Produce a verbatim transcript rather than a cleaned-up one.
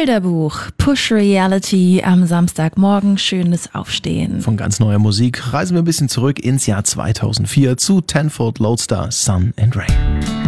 Bilderbuch, Push Reality am Samstagmorgen, schönes Aufstehen. Von ganz neuer Musik reisen wir ein bisschen zurück ins Jahr zweitausendvier zu Tenfold Lodestar Sun and Rain.